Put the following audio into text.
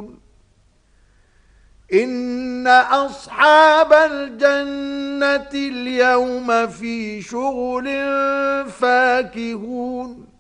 يعملون إن أصحاب الجنة اليوم في شغل فاكهون